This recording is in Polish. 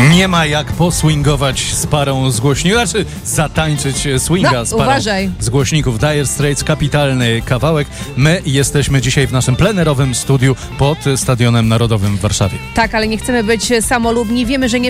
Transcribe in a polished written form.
Nie ma jak poswingować z parą z głośników, znaczy zatańczyć swinga z parą uważaj. z głośników. Dire Straits, kapitalny kawałek. My jesteśmy dzisiaj w naszym plenerowym studiu pod Stadionem Narodowym w Warszawie. Tak, ale nie chcemy być samolubni. Wiemy, że nie